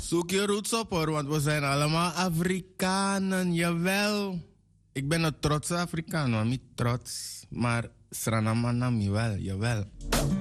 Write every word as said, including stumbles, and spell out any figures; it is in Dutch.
Zoek je roots op hoor, want we zijn allemaal Afrikanen, jawel. Ik ben een trotse Afrikaan, maar niet trots. Maar Sranamanami wel, jawel.